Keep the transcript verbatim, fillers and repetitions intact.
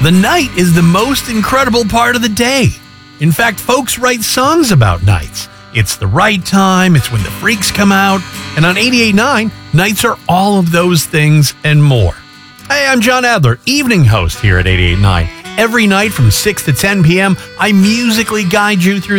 The night is the most incredible part of the day. In fact, folks write songs about nights. It's the right time, it's when the freaks come out, and on eighty-eight point nine, nights are all of those things and more. Hey, I'm John Adler, evening host here at eighty-eight point nine. Every night from six to ten p.m., I musically guide you through